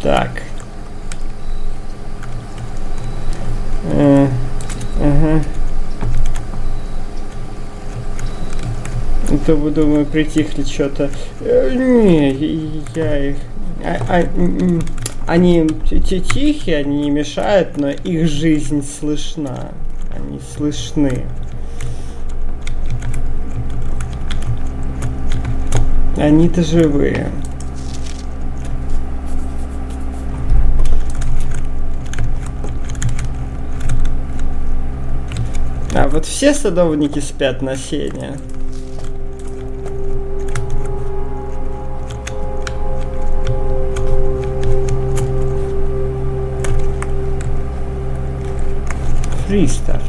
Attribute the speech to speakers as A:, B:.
A: Так. Ага. Это, думаю, притихли что-то. Не, я их... Они тихие, они не мешают, но их жизнь слышна. Они слышны. Они-то живые. А вот все садовники спят на сене. Фристарт.